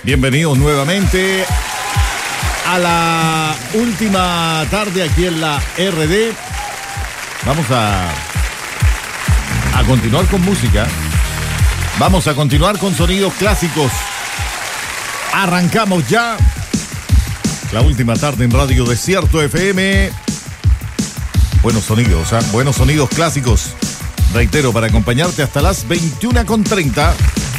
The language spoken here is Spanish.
Bienvenidos nuevamente a la última tarde aquí en la RD. Vamos a continuar con música. Vamos a continuar con sonidos clásicos. Arrancamos ya la última tarde en Radio Desierto FM. Buenos sonidos, buenos sonidos clásicos. Reitero, para acompañarte hasta las 21:30.